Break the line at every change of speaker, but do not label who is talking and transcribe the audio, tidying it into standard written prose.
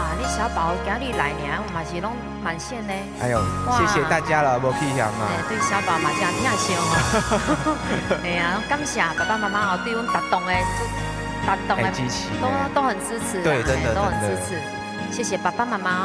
你小宝今日来呢，嘛是拢满线呢。
哎呦，谢谢大家了，无屁香啊。
对小宝嘛，这样听心哦。哎呀，感谢爸爸妈妈哦，对我们达动的
支持，
都很支持，
对，真的
都很支持。谢谢爸爸妈妈